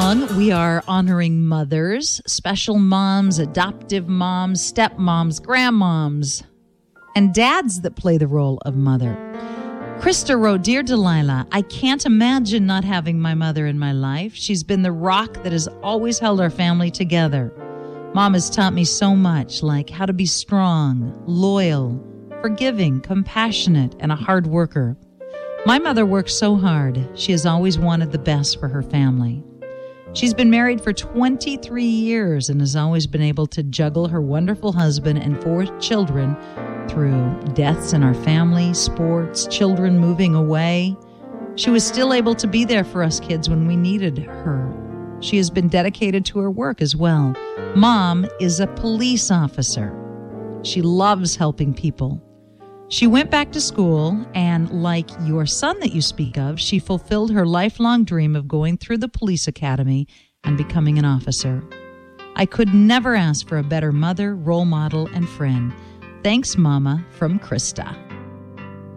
along, we are honoring mothers, special moms, adoptive moms, stepmoms, grandmoms, and dads that play the role of mother. Krista wrote, Dear Delilah, I can't imagine not having my mother in my life. She's been the rock that has always held our family together. Mom has taught me so much, like how to be strong, loyal, forgiving, compassionate, and a hard worker. My mother worked so hard. She has always wanted the best for her family. She's been married for 23 years and has always been able to juggle her wonderful husband and 4 children through deaths in our family, sports, children moving away. She was still able to be there for us kids when we needed her. She has been dedicated to her work as well. Mom is a police officer. She loves helping people. She went back to school, and like your son that you speak of, she fulfilled her lifelong dream of going through the police academy and becoming an officer. I could never ask for a better mother, role model, and friend. Thanks, Mama, from Krista.